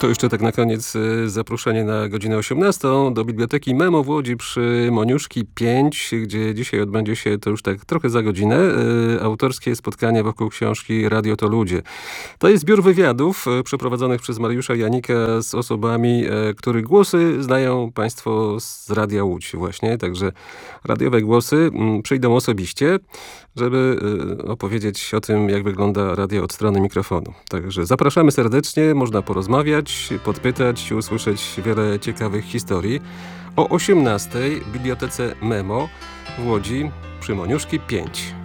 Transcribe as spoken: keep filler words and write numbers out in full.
To jeszcze tak na koniec y, zaproszenie na godzinę osiemnastą do Biblioteki Memo w Łodzi przy Moniuszki pięć, gdzie dzisiaj odbędzie się, to już tak trochę za godzinę, y, autorskie spotkanie wokół książki Radio to ludzie. To jest zbiór wywiadów y, przeprowadzonych przez Mariusza Janika z osobami, y, których głosy znają państwo z Radia Łódź właśnie. Także radiowe głosy y, przyjdą osobiście, żeby y, opowiedzieć o tym, jak wygląda radio od strony mikrofonu. Także zapraszamy serdecznie, można porozmawiać, podpytać, usłyszeć wiele ciekawych historii. O osiemnastej w Bibliotece Memo w Łodzi przy Moniuszki pięć.